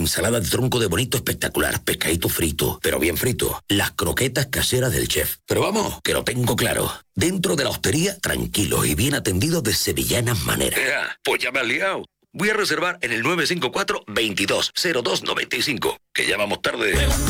ensalada de tronco de bonito espectacular, pescadito frito, pero bien frito, las croquetas caseras del chef. Pero vamos, que lo tengo claro. Dentro de la hostería, tranquilo y bien atendido de sevillanas maneras. Pues ya me has liado. Voy a reservar en el 954-220295, que ya vamos tarde.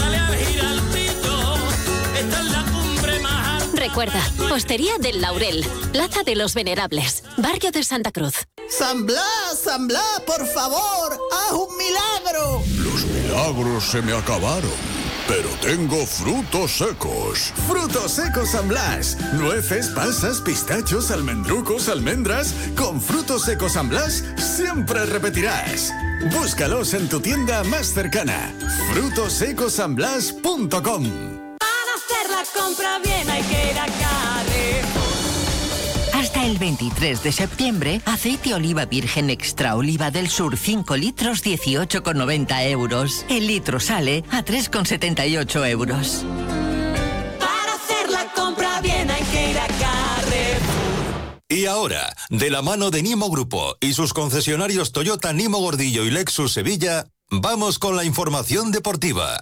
Recuerda, Hostería del Laurel, Plaza de los Venerables, Barrio de Santa Cruz. San Blas, por favor, haz un milagro. Los milagros se me acabaron, pero tengo frutos secos. Frutos secos San Blas. Nueces, pasas, pistachos, almendrucos, almendras. Con frutos secos San Blas siempre repetirás. Búscalos en tu tienda más cercana. frutosecosanblas.com. Hacer la compra bien hay que ir a Carrefour. Hasta el 23 de septiembre, aceite oliva virgen extra oliva del sur 5 litros 18,90 euros. El litro sale a 3,78 euros. Para hacer la compra bien hay que ir a Carrefour. Y ahora, de la mano de Nimo Grupo y sus concesionarios Toyota Nimo Gordillo y Lexus Sevilla, vamos con la información deportiva.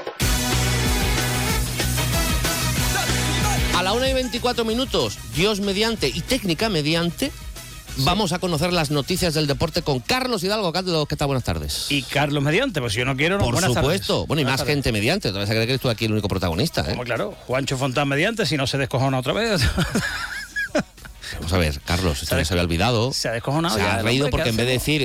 A la 1:24, Dios mediante y técnica mediante, vamos a conocer las noticias del deporte con Carlos Hidalgo. Carlos, ¿qué tal? Buenas tardes. Y Carlos mediante, pues yo no quiero... Por buenas supuesto. Tardes. Bueno, y más gente mediante. Te vas a creer que eres tú aquí el único protagonista, ¿eh? Como claro, Juancho Fontán mediante, si no se descojona otra vez. Vamos a ver, Carlos, esto ya se había olvidado. Se ha descojonado. Se ha reído porque en vez de decir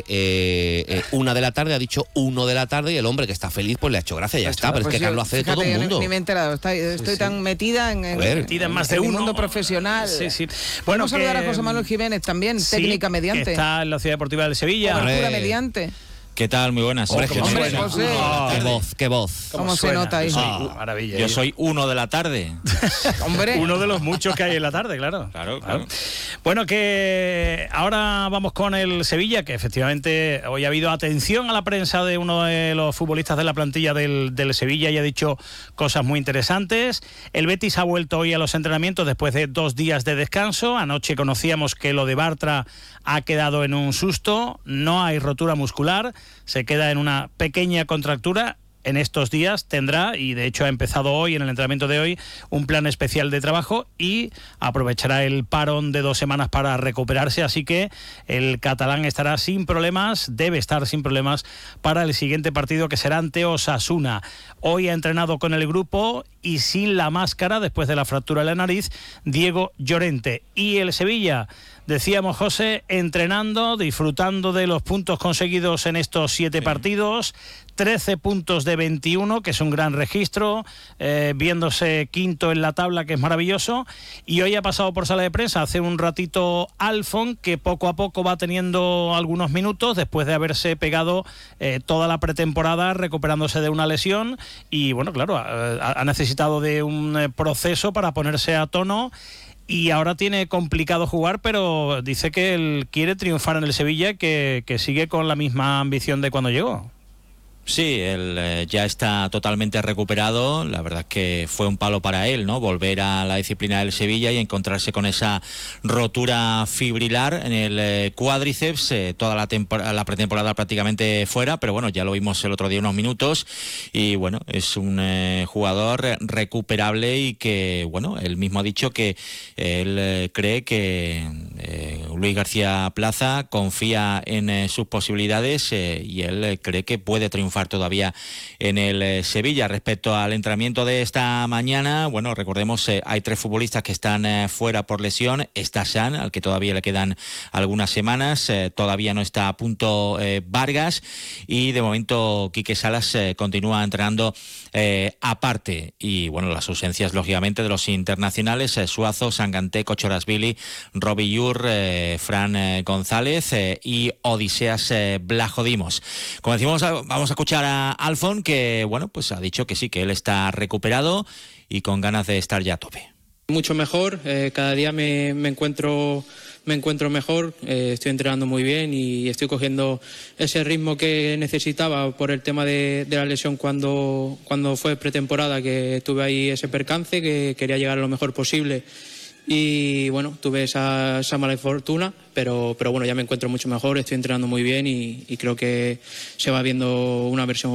1 de la tarde, ha dicho 1 de la tarde y el hombre que está feliz pues le ha hecho gracia, ya está. Pero es que Carlos hace de todo el mundo. Ni me he enterado, estoy tan metida en más de el mundo profesional. Sí. Bueno, vamos a saludar a José Manuel Jiménez también, técnica mediante. Está en la Ciudad Deportiva del Sevilla. Cobertura mediante. ¿Qué tal? Muy buenas. Hombre, José. Qué voz. ¿Cómo se nota ahí? Maravilla. Yo soy 1 de la tarde. Hombre. Uno de los muchos que hay en la tarde, claro. Claro. Bueno, que ahora vamos con el Sevilla, que efectivamente hoy ha habido atención a la prensa de uno de los futbolistas de la plantilla del Sevilla y ha dicho cosas muy interesantes. El Betis ha vuelto hoy a los entrenamientos después de 2 días de descanso. Anoche conocíamos que lo de Bartra ha quedado en un susto, no hay rotura muscular, se queda en una pequeña contractura. En estos días tendrá, y de hecho ha empezado hoy, en el entrenamiento de hoy, un plan especial de trabajo y aprovechará el parón de 2 semanas para recuperarse, así que el catalán estará sin problemas, debe estar sin problemas para el siguiente partido, que será ante Osasuna. Hoy ha entrenado con el grupo y sin la máscara, después de la fractura de la nariz, Diego Llorente. Y el Sevilla, decíamos, José, entrenando, disfrutando de los puntos conseguidos en estos 7 partidos, 13 puntos de 21, que es un gran registro, viéndose quinto en la tabla, que es maravilloso. Y hoy ha pasado por sala de prensa hace un ratito Alfon, que poco a poco va teniendo algunos minutos después de haberse pegado toda la pretemporada recuperándose de una lesión. Y bueno, claro, ha necesitado de un proceso para ponerse a tono. Y ahora tiene complicado jugar, pero dice que él quiere triunfar en el Sevilla, que sigue con la misma ambición de cuando llegó. Sí, él ya está totalmente recuperado. La verdad es que fue un palo para él, ¿no? Volver a la disciplina del Sevilla y encontrarse con esa rotura fibrilar en el cuádriceps, toda la pretemporada prácticamente fuera, pero bueno, ya lo vimos el otro día unos minutos y bueno, es un jugador recuperable y que, bueno, él mismo ha dicho que él cree que Luis García Plaza confía en sus posibilidades y él cree que puede triunfar todavía en el Sevilla. Respecto al entrenamiento de esta mañana, bueno, recordemos, hay 3 futbolistas que están fuera por lesión. Está San, al que todavía le quedan algunas semanas, todavía no está a punto Vargas y de momento Quique Salas continúa entrenando aparte. Y bueno, las ausencias lógicamente de los internacionales, Suazo, Sanganté, Cochorasvili, Robi Yur, Fran González y Odiseas Blajodimos. Como decimos, vamos a escuchar a Alfon, que bueno, pues ha dicho que sí, que él está recuperado y con ganas de estar ya a tope. Mucho mejor, cada día me encuentro mejor, estoy entrenando muy bien y estoy cogiendo ese ritmo que necesitaba por el tema de la lesión cuando fue pretemporada, que tuve ahí ese percance, que quería llegar lo mejor posible. Y bueno, tuve esa mala fortuna, pero bueno, ya me encuentro mucho mejor, estoy entrenando muy bien y creo que se va viendo una versión